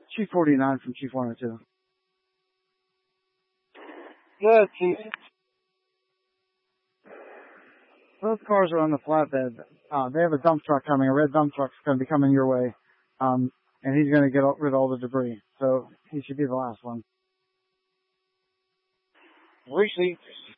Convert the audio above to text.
Chief 49 from Chief 102. Good, Chief. Those cars are on the flatbed. They have a dump truck coming. A red dump truck's going to be coming your way. And he's going to get rid of all the debris. So he should be the last one. Received.